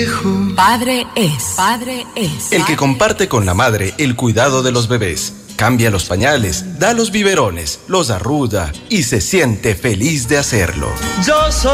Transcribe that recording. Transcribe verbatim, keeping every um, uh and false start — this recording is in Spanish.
Padre es, padre es. El que comparte con la madre el cuidado de los bebés. Cambia los pañales, da los biberones, los arruga y se siente feliz de hacerlo. Yo soy